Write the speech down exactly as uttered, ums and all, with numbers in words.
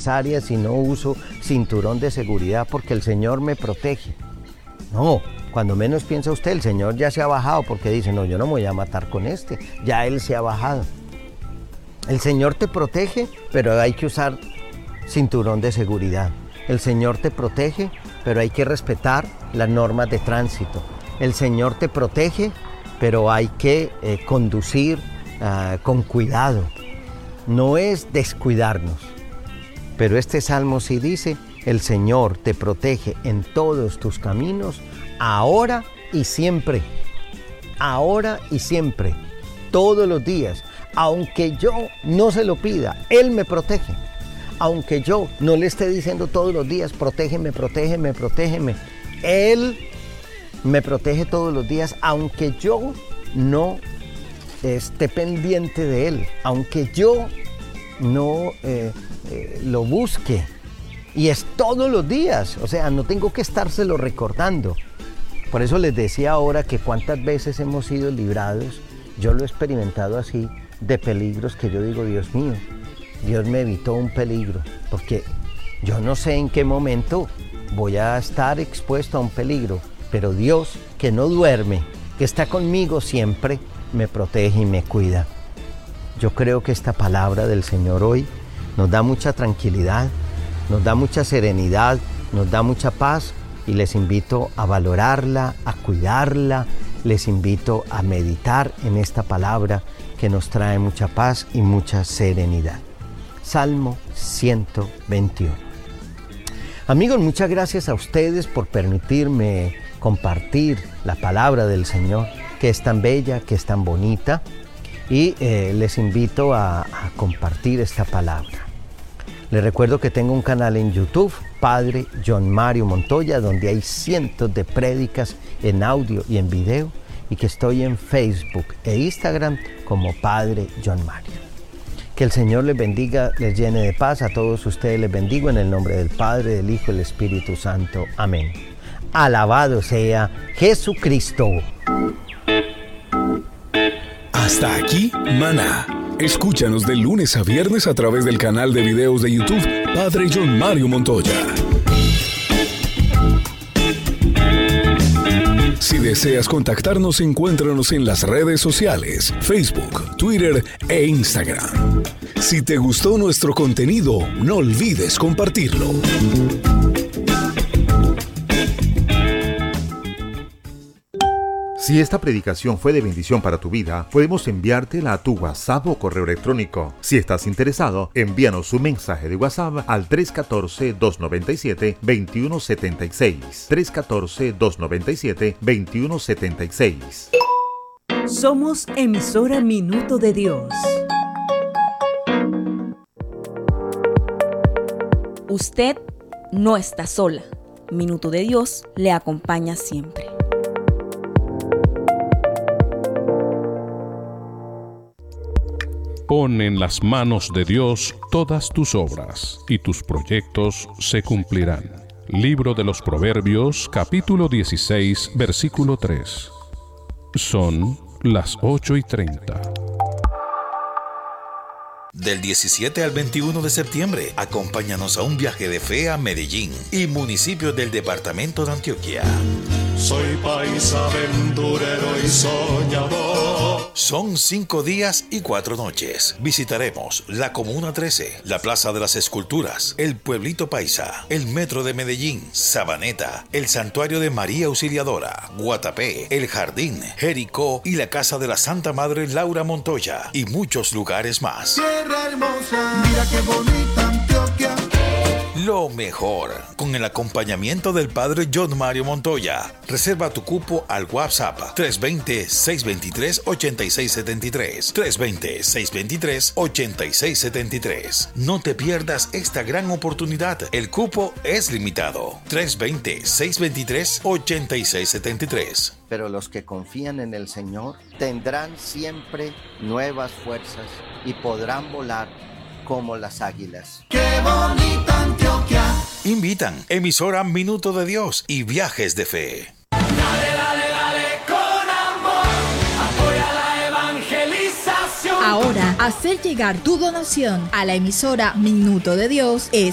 innecesarias y no uso cinturón de seguridad porque el Señor me protege. No, cuando menos piensa usted, el Señor ya se ha bajado porque dice, no, yo no me voy a matar con este, ya Él se ha bajado. El Señor te protege, pero hay que usar cinturón de seguridad. El Señor te protege, pero hay que respetar las normas de tránsito. El Señor te protege, pero hay que eh, conducir uh, con cuidado. No es descuidarnos. Pero este salmo sí dice, el Señor te protege en todos tus caminos, ahora y siempre. Ahora y siempre. Todos los días. Aunque yo no se lo pida, Él me protege. Aunque yo no le esté diciendo todos los días, protégeme, protégeme, protégeme. Él me protege todos los días, aunque yo no esté pendiente de Él, aunque yo no eh, eh, lo busque. Y es todos los días, o sea, no tengo que estárselo recordando. Por eso les decía ahora que cuántas veces hemos sido librados, yo lo he experimentado así, de peligros que yo digo, Dios mío, Dios me evitó un peligro, porque yo no sé en qué momento voy a estar expuesto a un peligro, pero Dios, que no duerme, que está conmigo siempre, me protege y me cuida. Yo creo que esta palabra del Señor hoy nos da mucha tranquilidad, nos da mucha serenidad, nos da mucha paz y les invito a valorarla, a cuidarla, les invito a meditar en esta palabra que nos trae mucha paz y mucha serenidad. Salmo ciento veintiuno. Amigos, muchas gracias a ustedes por permitirme compartir la palabra del Señor, que es tan bella, que es tan bonita, y eh, les invito a, a compartir esta palabra. Les recuerdo que tengo un canal en YouTube, Padre John Mario Montoya, donde hay cientos de prédicas en audio y en video, y que estoy en Facebook e Instagram como Padre John Mario. Que el Señor les bendiga, les llene de paz. A todos ustedes les bendigo en el nombre del Padre, del Hijo y del Espíritu Santo. Amén. Alabado sea Jesucristo. Hasta aquí, Maná. Escúchanos de lunes a viernes a través del canal de videos de YouTube Padre John Mario Montoya. Si deseas contactarnos, encuéntranos en las redes sociales, Facebook, Twitter e Instagram. Si te gustó nuestro contenido, no olvides compartirlo. Si esta predicación fue de bendición para tu vida, podemos enviártela a tu WhatsApp o correo electrónico. Si estás interesado, envíanos un mensaje de WhatsApp al tres uno cuatro, dos nueve siete, dos uno siete seis. tres uno cuatro, dos nueve siete, dos uno siete seis. Somos emisora Minuto de Dios. Usted no está sola. Minuto de Dios le acompaña siempre. Pon en las manos de Dios todas tus obras, y tus proyectos se cumplirán. Libro de los Proverbios, capítulo dieciséis, versículo tres. Son las ocho y treinta. Del diecisiete al veintiuno de septiembre, acompáñanos a un viaje de fe a Medellín y municipios del departamento de Antioquia. Soy paisa, aventurero y soñador. Son cinco días y cuatro noches. Visitaremos la Comuna trece, la Plaza de las Esculturas, el Pueblito Paisa, el Metro de Medellín, Sabaneta, el Santuario de María Auxiliadora, Guatapé, el Jardín, Jericó y la Casa de la Santa Madre Laura Montoya y muchos lugares más. Tierra hermosa, mira qué bonita Antioquia. Lo mejor, con el acompañamiento del Padre John Mario Montoya. Reserva tu cupo al WhatsApp tres dos cero, seis dos tres, ocho seis siete tres, tres dos cero, seis dos tres, ocho seis siete tres. No te pierdas esta gran oportunidad. El cupo es limitado. tres dos cero, seis dos tres, ocho seis siete tres. Pero los que confían en el Señor tendrán siempre nuevas fuerzas y podrán volar como las águilas. ¡Qué bonita Antioquia! Invitan emisora Minuto de Dios y Viajes de Fe. Dale, dale, dale con amor. Apoya la evangelización. Ahora, hacer llegar tu donación a la emisora Minuto de Dios es